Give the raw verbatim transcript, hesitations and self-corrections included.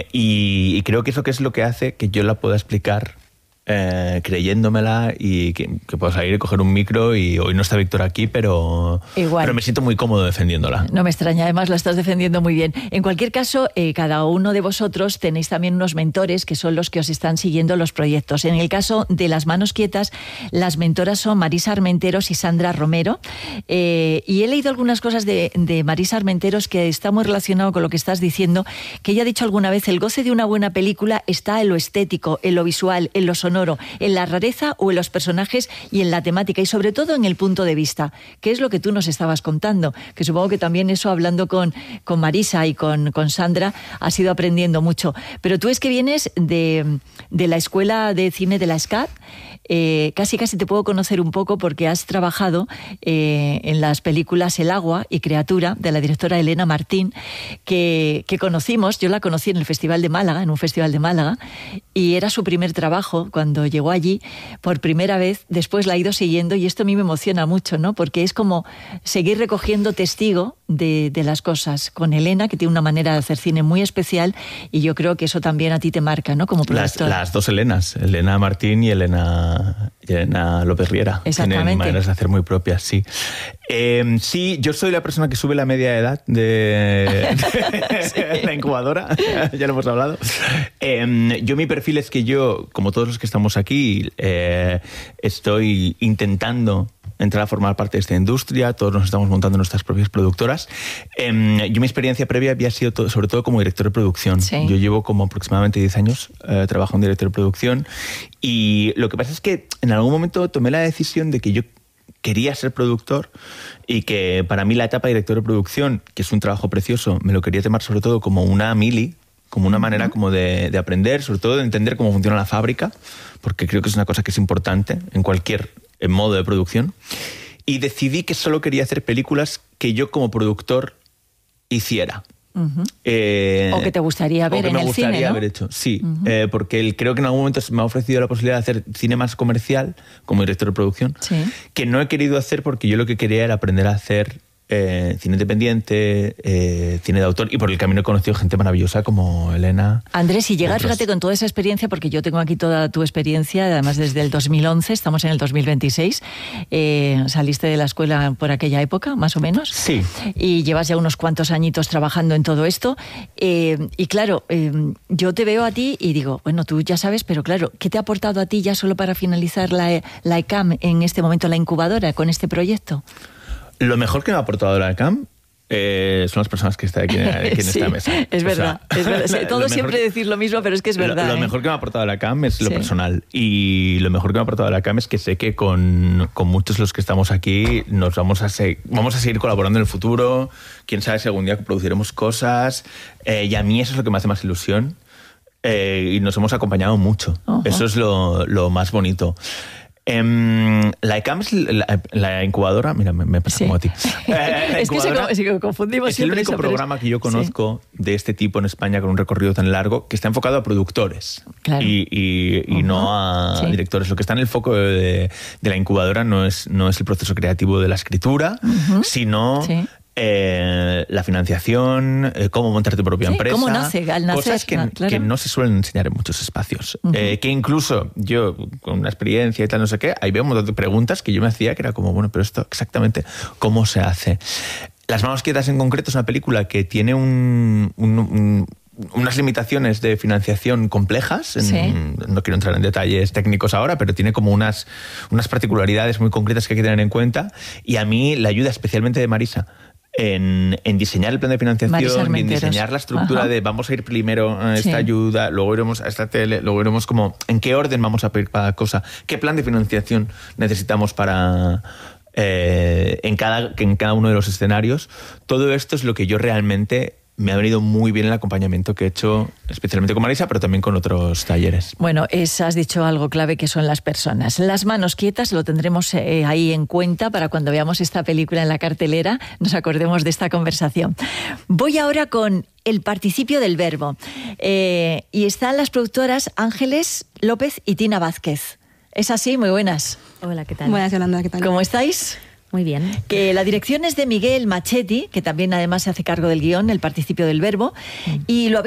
y, y creo que eso que es lo que hace que yo la pueda explicar Eh, creyéndomela y que, que puedo salir y coger un micro. Y hoy no está Víctor aquí, pero, pero me siento muy cómodo defendiéndola. No me extraña, además la estás defendiendo muy bien. En cualquier caso, eh, cada uno de vosotros tenéis también unos mentores que son los que os están siguiendo los proyectos. En el caso de Las Manos Quietas, las mentoras son Marisa Armenteros y Sandra Romero, eh, y he leído algunas cosas de, de Marisa Armenteros que está muy relacionado con lo que estás diciendo, que ella ha dicho alguna vez: el goce de una buena película está en lo estético, en lo visual, en lo sonoro, en la rareza o en los personajes y en la temática, y sobre todo en el punto de vista, que es lo que tú nos estabas contando, que supongo que también eso, hablando con, con Marisa y con, con Sandra, has ido aprendiendo mucho. Pero tú es que vienes de, de la Escuela de Cine de la SCAD. Eh, casi casi te puedo conocer un poco porque has trabajado eh, en las películas El agua y Criatura, de la directora Elena Martín, que, que conocimos. Yo la conocí en el Festival de Málaga, en un festival de Málaga, y era su primer trabajo cuando llegó allí por primera vez. Después la he ido siguiendo y esto a mí me emociona mucho, ¿no? Porque es como seguir recogiendo testigo de, de las cosas con Elena, que tiene una manera de hacer cine muy especial, y yo creo que eso también a ti te marca, ¿no? Como productora. Las, las dos Elenas, Elena Martín y Elena, y Elena López Riera. Exactamente. Tienen maneras de hacer muy propias, sí. Eh, sí, yo soy la persona que sube la media de edad de, de sí. la incubadora, ya lo hemos hablado. Eh, yo mi perfil es que yo, como todos los que estamos aquí, eh, estoy intentando entrar a formar parte de esta industria. Todos nos estamos montando nuestras propias productoras. Eh, yo mi experiencia previa había sido todo, sobre todo como director de producción. Sí. Yo llevo como aproximadamente diez años eh, trabajando en director de producción, y lo que pasa es que en algún momento tomé la decisión de que yo quería ser productor, y que para mí la etapa de director de producción, que es un trabajo precioso, me lo quería tomar sobre todo como una mili, como una manera como de, de aprender, sobre todo de entender cómo funciona la fábrica, porque creo que es una cosa que es importante en cualquier en modo de producción. Y decidí que solo quería hacer películas que yo como productor hiciera. Uh-huh. Eh, o que te gustaría ver en el cine, ¿no? me gustaría haber hecho, sí. Uh-huh. eh, porque él, creo que en algún momento me ha ofrecido la posibilidad de hacer cine más comercial como director de producción, sí. que no he querido hacer porque yo lo que quería era aprender a hacer Eh, cine independiente, eh, cine de autor, y por el camino he conocido gente maravillosa como Elena. Andrés, y llegar, fíjate, con toda esa experiencia, porque yo tengo aquí toda tu experiencia, además desde el dos mil once, estamos en el dos mil veintiséis, eh, saliste de la escuela por aquella época, más o menos. Sí. Y llevas ya unos cuantos añitos trabajando en todo esto, eh, y claro, eh, yo te veo a ti y digo, bueno, tú ya sabes, pero claro, ¿qué te ha aportado a ti ya solo para finalizar la, la E C A M en este momento, la incubadora, con este proyecto? Lo mejor que me ha aportado la E C A M eh, son las personas que están aquí, aquí en sí, esta mesa. Es verdad, o sea, es verdad. Sí, todo siempre que, decir lo mismo, pero es que es verdad. Lo, lo ¿eh? mejor que me ha aportado la E C A M es lo sí. personal. Y lo mejor que me ha aportado la E C A M es que sé que con, con muchos de los que estamos aquí nos vamos a, se, vamos a seguir colaborando en el futuro. Quién sabe si algún día produciremos cosas. Eh, y a mí eso es lo que me hace más ilusión. Eh, y nos hemos acompañado mucho. Uh-huh. Eso es lo, lo más bonito. Um, la E C A M es la, la incubadora, mira, me, me pasa sí. como a ti. Eh, es que se, se confundimos es el único eso, programa es... que yo conozco sí. de este tipo en España con un recorrido tan largo que está enfocado a productores claro. y, y, y uh-huh. no a sí. directores. Lo que está en el foco de, de la incubadora no es, no es el proceso creativo de la escritura, uh-huh. sino... Sí. Eh, la financiación, eh, cómo montar tu propia sí, empresa, cómo nace, al nacer, cosas que, claro. que no se suelen enseñar en muchos espacios. Uh-huh. Eh, que incluso yo, con una experiencia y tal, no sé qué, ahí veo un montón de preguntas que yo me hacía que era como, bueno, pero esto exactamente, ¿cómo se hace? Las Manos Quietas en concreto es una película que tiene un... un, un unas limitaciones de financiación complejas, en, sí. no quiero entrar en detalles técnicos ahora, pero tiene como unas, unas particularidades muy concretas que hay que tener en cuenta, y a mí la ayuda especialmente de Marisa en, en diseñar el plan de financiación, en diseñar la estructura. Ajá. De vamos a ir primero a esta sí. ayuda, luego iremos a esta tele, luego iremos como en qué orden vamos a pedir cada cosa, qué plan de financiación necesitamos para... Eh, en, cada, en cada uno de los escenarios. Todo esto es lo que yo realmente... me ha venido muy bien el acompañamiento que he hecho, especialmente con Marisa, pero también con otros talleres. Bueno, es, has dicho algo clave, que son las personas. Las Manos Quietas lo tendremos eh, ahí en cuenta para cuando veamos esta película en la cartelera, nos acordemos de esta conversación. Voy ahora con El Participio del Verbo. Eh, y están las productoras Ángeles López y Tina Vázquez. ¿Es así? Muy buenas. Hola, ¿qué tal? Buenas, Yolanda, ¿qué tal? ¿Cómo estáis? Muy bien. Que la dirección es de Miguel Machetti, que también además se hace cargo del guión, El Participio del Verbo, mm. y lo habéis